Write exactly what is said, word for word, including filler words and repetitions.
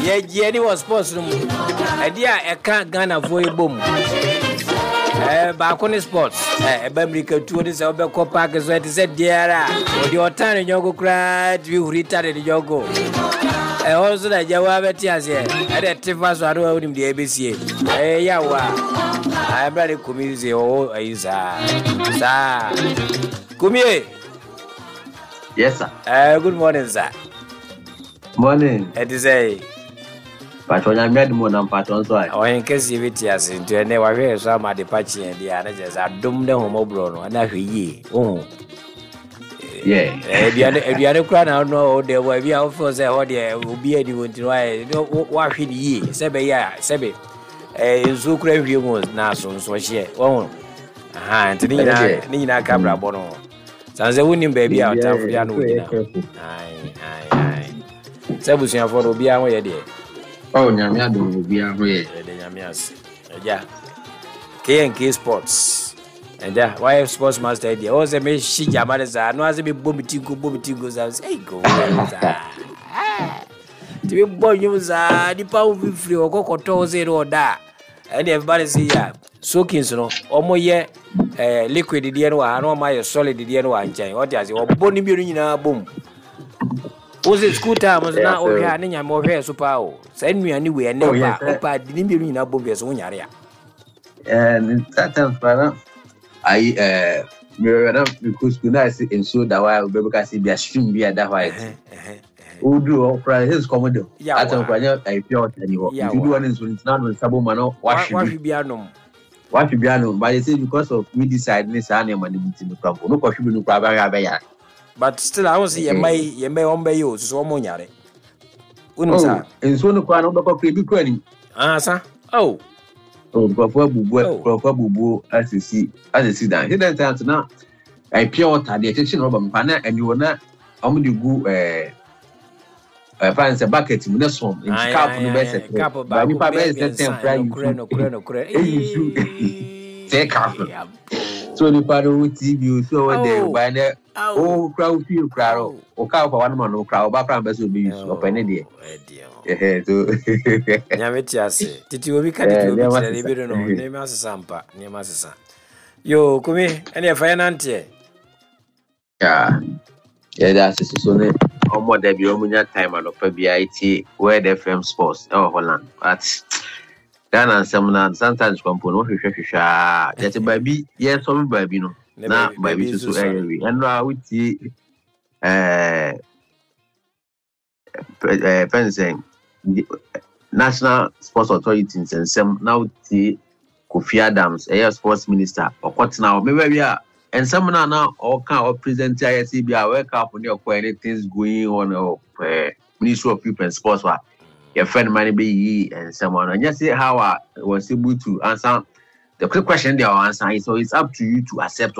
Yeah, Jenny was supposed to. Idea a can't Ghana for a boom. Eh, back on the sports. Eh, Bamrika two is over Copac as well. It said, Diara, or your time in Yogo cried, you retarded Yogo. Eh, also that Jawabetias here. And that Tifas are doing the A B C. Eh, yeah, I'm ready to come easy. Oh, is sir. Come here. Yes, sir. Uh, good morning, sir. Morning. It is a patron. I made more than patron. So I in case you it yes into a never hear some at the patchy and the others are doomed the homo bro and I ye. Oh, yeah. If you are a crown, I know there will be out for the audio will be a new to why what should ye? Sebe, ya, Sebe. A so crave you was Nason, so she. Oh, ah, and Nina, Nina Cabra Bono. Sounds a winning baby out of Piano. Aye, aye, aye. Sabusia for Obia, where dear. Oh, Namia will be away. Yeah. K and K Sports. And yeah, why sports master idea? Also, me she Yamadas are no as a bit boomitigo, boomitigo. I say, go. To be born, you was a the power of free or go to zero or that. And everybody say, yeah, soaking so no, more ye, liquid, the end one, no, my solid, the end one, what does it? Or bony in a boom. Was it school time? Was not over here, and I'm over here, super. Send me anywhere, never, but didn't be in a boom as one area. And that time, I, uh, because when I see in so that while because it be a stream be at that white. Who do his commodore? Yeah, I don't know. I feel anymore. You do one is not with Sabomano. Why should be a no? Why should be a no? But it's because of we decide this animal in the crumple. No question to Baba. But still, I don't see a may, you may obey you, so Moniare. Unsa, and so no crown of the baby cranny. Ah, sir. Oh, oh, Papa Bubu, as you see, as you see that. He doesn't answer now. I pure the attention of a panel, and you will not only go, eh. I find a bucket in this one. In cup on the best cup of Baby Pabes, take up. So the father would see you so there by the oh crowd few crowd or cow for one man or crowd background will be used of any day. Yametias, did you become a little name as a sampa near Massa? Yo, come here, and if I am here. Yeah, yeah, that's so. Or more than the time and of B I T where the F M sports or Holland. But then and some sometimes component just a baby, yes, some baby no. Now baby to so angry. And now with the uh fencing National Sports Authority and some now the Kofi Adams, air sports minister, or what now? Maybe we are. And some now all kind of present I S C B I wake up on your anything's going on or uh, Ministry of People and Sports. Your friend might be and someone and just see how I was able to answer the quick question they are answering. So it's up to you to accept